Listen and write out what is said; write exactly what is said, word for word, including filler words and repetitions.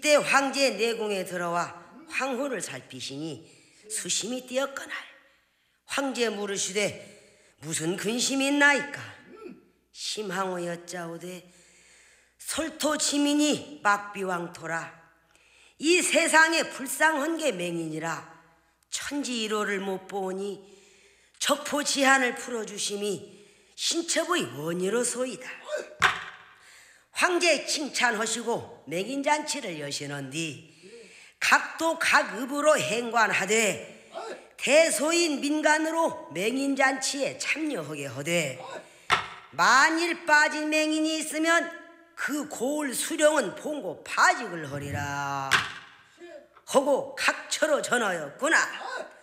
이때 황제 내궁에 들어와 황후를 살피시니 수심이 뛰었거날. 황제 물으시되 무슨 근심이 있나이까? 심항호 여짜오되 솔토지민이 막비왕토라. 이 세상에 불쌍한 게 맹인이라 천지일호를 못 보니 적포지한을 풀어주심이 신첩의 원의로소이다. 황제 칭찬하시고 맹인잔치를 여시는디 각도 각읍으로 행관하되 대소인 민간으로 맹인잔치에 참여하게 하되 만일 빠진 맹인이 있으면 그 고을 수령은 봉고 파직을 하리라 하고 각처로 전하였구나.